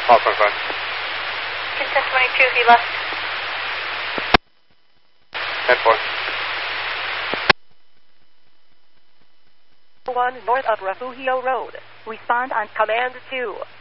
All confirmed. Consent 22, he left. 10-4. 1 north of Refugio Road. Respond on Command 2.